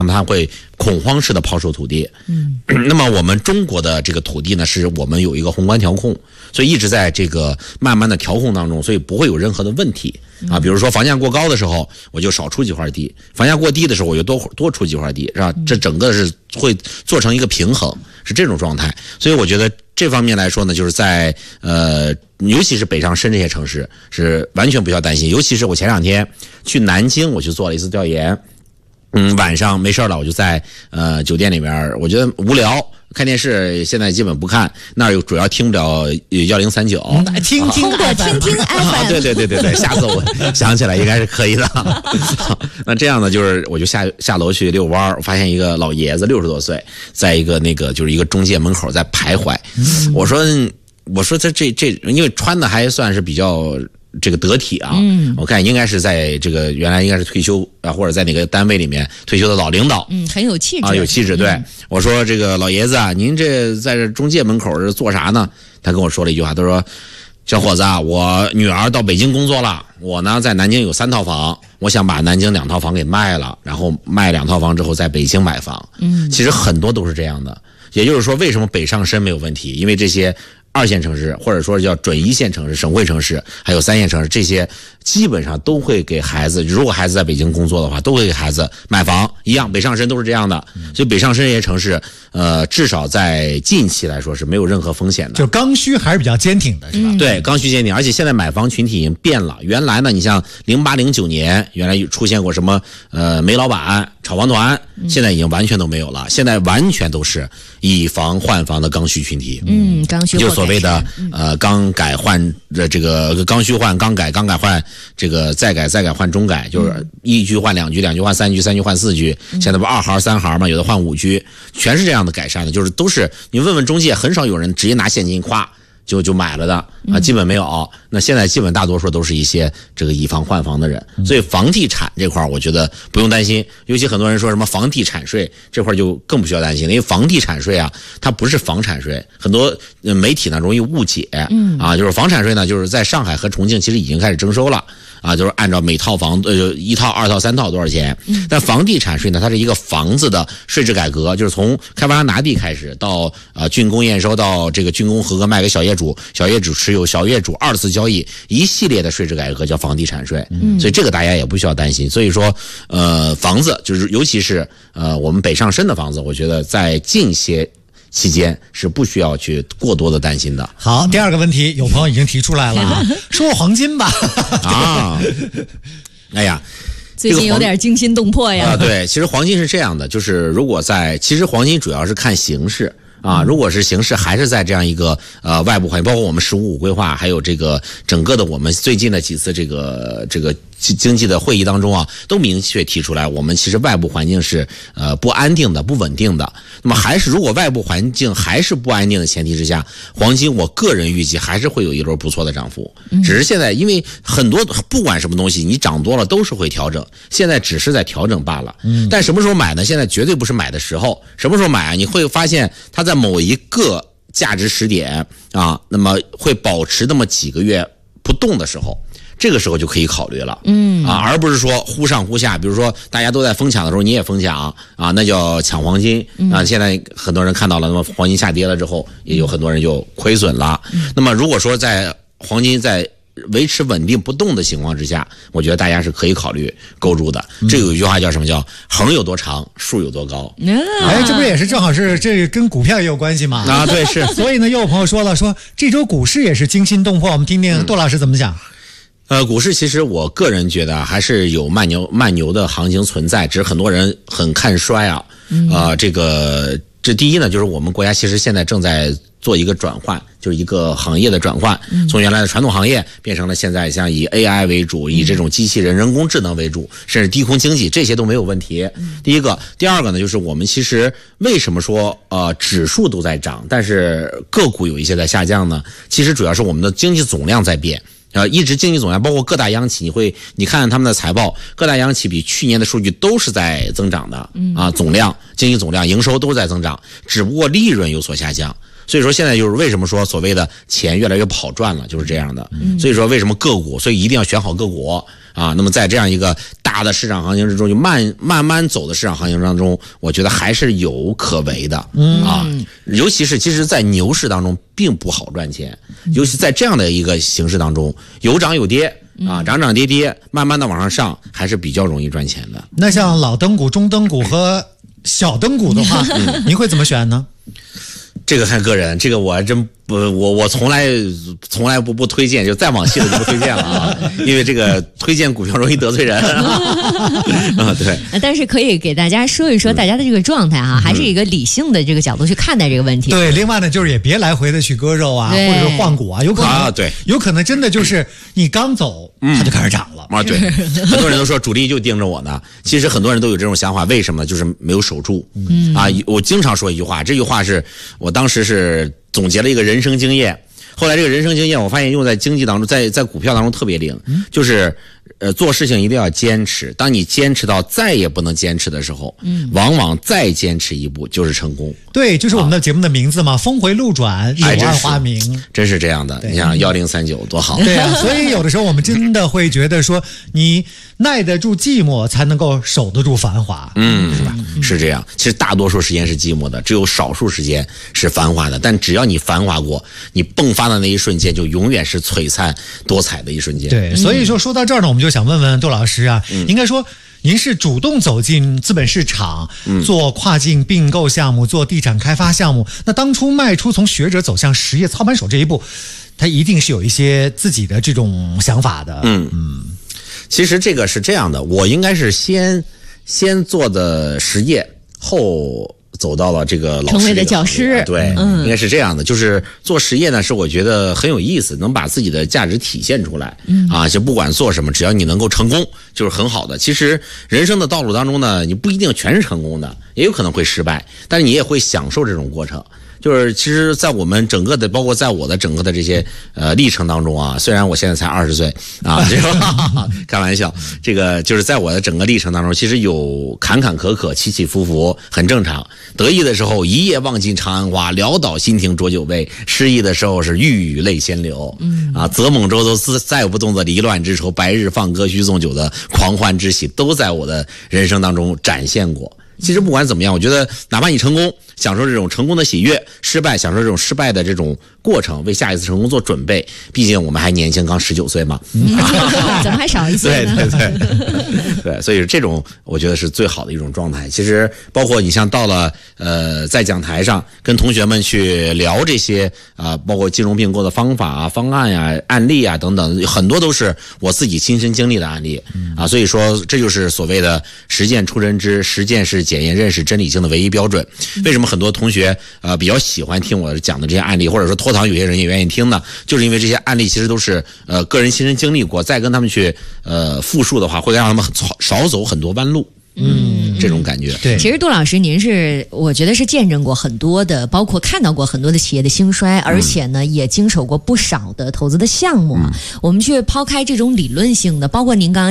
它会恐慌式的抛售土地。那么我们中国的这个土地呢，是我们有一个宏观调控，所以一直在这个慢慢的调控当中，所以不会有任何的问题啊。比如说房价过高的时候，我就少出几块地；房价过低的时候，我就多出几块地，是吧？这整个是会做成一个平衡，是这种状态。所以我觉得这方面来说呢，就是在尤其是北上深这些城市是完全不需要担心。尤其是我前2天去南京，我去做了一次调研。晚上没事了，我就在酒店里面，我觉得无聊，看电视现在基本不看，那儿主要听不了1039， 听听 FM，对，下次我想起来应该是可以的。那这样呢，就是我就下楼去遛弯，我发现一个老爷子60多岁，在一个就是一个中介门口在徘徊。我说他这，因为穿的还算是比较这个得体啊，我看应该是在这个原来应该是退休啊，或者在哪个单位里面退休的老领导， 很有气质啊，有气质。对，我说这个老爷子啊，您这在这中介门口是做啥呢？他跟我说了一句话，他说：“小伙子啊，我女儿到北京工作了，我呢在南京有3套房，我想把南京2套房给卖了，然后卖2套房之后在北京买房。”其实很多都是这样的，也就是说，为什么北上深没有问题？因为这些2线城市，或者说叫准1线城市、省会城市，还有3线城市，这些基本上都会给孩子，如果孩子在北京工作的话，都会给孩子买房一样。北上深都是这样的，所以北上深这些城市，至少在近期来说是没有任何风险的。 就刚需还是比较坚挺的，是吧？ 对，刚需坚挺，而且现在买房群体已经变了。原来呢，你像08、09年，原来出现过什么煤老板、炒房团，现在已经完全都没有了。现在完全都是以房换房的刚需群体。 刚需就是所谓的刚改换的这个刚需换刚改，刚改换这个再改换中改，就是1居换2居，2居换3居，3居换4居，现在不2行3行嘛，有的换5居，全是这样的改善的。就是都是你问问中介，很少有人直接拿现金咵就买了的啊，基本没有。那现在基本大多数都是一些这个以房换房的人，所以房地产这块我觉得不用担心。尤其很多人说什么房地产税这块就更不需要担心了，因为房地产税啊，它不是房产税，很多媒体呢容易误解啊，就是房产税呢，就是在上海和重庆其实已经开始征收了。啊，就是按照每套房1套、2套、3套多少钱？但房地产税呢，它是一个房子的税制改革，就是从开发商拿地开始，到竣工验收，到这个竣工合格卖给小业主，小业主持有，小业主2次交易，一系列的税制改革叫房地产税。所以这个大家也不需要担心。所以说，房子就是尤其是我们北上深的房子，我觉得在近些期间是不需要去过多的担心的。 好，第2个问题，有朋友已经提出来了啊，说黄金吧。 哎呀， 最近有点惊心动魄呀。 对，其实黄金是这样的，就是如果其实黄金主要是看形势。如果是形势还是在这样一个外部环境，包括我们15规划，还有这个整个的我们最近的几次这个经济的会议当中啊，都明确提出来，我们其实外部环境是不安定的、不稳定的。那么如果外部环境还是不安定的前提之下，黄金我个人预计还是会有一轮不错的涨幅。只是现在因为很多不管什么东西，你涨多了都是会调整，现在只是在调整罢了。但什么时候买呢？现在绝对不是买的时候。什么时候买啊？你会发现它在某一个价值时点啊，那么会保持那么几个月不动的时候。这个时候就可以考虑了，而不是说忽上忽下。比如说大家都在疯抢的时候，你也疯抢啊，那叫抢黄金啊。现在很多人看到了，那么黄金下跌了之后，也有很多人就亏损了。那么如果说在黄金在维持稳定不动的情况之下，我觉得大家是可以考虑购入的。这有一句话叫什么？叫横有多长，竖有多高。 这不也是正好是这跟股票也有关系吗？ 啊，对，是。 所以呢，又有朋友说了，说这周股市也是惊心动魄。我们听听杜老师怎么讲。 股市其实我个人觉得还是有慢牛的行情存在，只是很多人很看衰啊。这第一呢，就是我们国家其实现在正在做一个转换，就是一个行业的转换，从原来的传统行业变成了现在像以 AI 为主，以这种机器人、人工智能为主，甚至低空经济，这些都没有问题。第一个，第二个呢，就是我们其实为什么说指数都在涨，但是个股有一些在下降呢？其实主要是我们的经济总量在变。一直经济总量，包括各大央企，你看他们的财报，各大央企比去年的数据都是在增长的啊，总量、经济总量、营收都在增长，只不过利润有所下降。 所以说现在就是为什么说所谓的钱越来越不好赚了，就是这样的。所以说为什么个股，所以一定要选好个股啊。那么在这样一个大的市场行情之中，就慢慢走的市场行情当中，我觉得还是有可为的啊。尤其是其实在牛市当中并不好赚钱，尤其在这样的一个形势当中，有涨有跌啊，涨涨跌跌，慢慢的往上上，还是比较容易赚钱的。 那像老登股、中登股和小登股的话，您会怎么选呢？ 这个看个人，这个我还真不，我从来不推荐，就再往细的就不推荐了啊，因为这个推荐股票容易得罪人啊。对， 但是可以给大家说一说大家的这个状态哈，还是一个理性的这个角度去看待这个问题。 对，另外呢，就是也别来回的去割肉啊，或者是换股啊，有可能啊，对， 有可能真的就是你刚走，它就开始涨了啊。对，很多人都说主力就盯着我呢，其实很多人都有这种想法，为什么？就是没有守住啊。我经常说一句话，这句话是我当时是总结了一个人生经验，后来这个人生经验我发现用在经济当中，在股票当中特别灵，就是做事情一定要坚持，当你坚持到再也不能坚持的时候，往往再坚持一步就是成功。 对，就是我们的节目的名字嘛，峰回路转，柳暗花明， 真是这样的。你想1039多好。 对啊，所以有的时候我们真的会觉得说，你耐得住寂寞，才能够守得住繁华，是吧？ 是这样。其实大多数时间是寂寞的，只有少数时间是繁华的。但只要你繁华过，你迸发的那一瞬间，就永远是璀璨多彩的一瞬间。 对，所以说到这儿呢，我们就想问问杜老师啊，应该说您是主动走进资本市场，做跨境并购项目，做地产开发项目。那当初迈出从学者走向实业操盘手这一步，他一定是有一些自己的这种想法的。 其实这个是这样的，我应该是先做的实业，后走到了这个老师成为的教师。 对，应该是这样的。就是做实业呢，是我觉得很有意思，能把自己的价值体现出来啊。就不管做什么，只要你能够成功，就是很好的。其实人生的道路当中呢，你不一定全是成功的，也有可能会失败，但是你也会享受这种过程。就是其实在我们整个的，包括在我的整个的这些历程当中啊，虽然我现在才20岁啊，这个开玩笑，这个就是在我的整个历程当中，其实有坎坎坷坷、起起伏伏，很正常。得意的时候一夜望尽长安花，潦倒新停浊酒杯；失意的时候是欲语泪先流。啊，择猛舟都再不动的离乱之愁，白日放歌须纵酒的狂欢之喜，都在我的人生当中展现过。其实不管怎么样，我觉得哪怕你成功，享受这种成功的喜悦；失败，享受这种失败的这种过程，为下一次成功做准备。毕竟我们还年轻，刚19岁嘛。 怎么还少一岁呢？ 对，所以这种我觉得是最好的一种状态。其实包括你像到了在讲台上跟同学们去聊这些包括金融并购的方法啊、方案呀、案例啊等等，很多都是我自己亲身经历的案例啊。所以说这就是所谓的实践出真知，实践是检验认识真理性的唯一标准。为什么很多同学比较喜欢听我讲的这些案例，或者说脱堂有些人也愿意听呢？就是因为这些案例其实都是个人亲身经历过，再跟他们去复述的话，会让他们少走很多弯路。这种感觉。 对， 其实杜老师您是我觉得是见证过很多的，包括看到过很多的企业的兴衰，而且呢也经手过不少的投资的项目。我们去抛开这种理论性的，包括您刚刚